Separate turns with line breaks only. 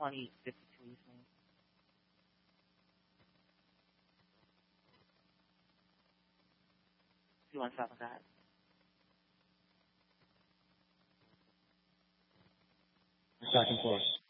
2052, you think? Do you want to talk about that?
Back and forth.